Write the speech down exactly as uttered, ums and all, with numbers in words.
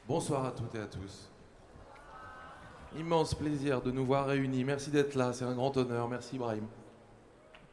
Bonsoir à toutes et à tous. Immense plaisir de nous voir réunis. Merci d'être là, c'est un grand honneur. Merci Brahim.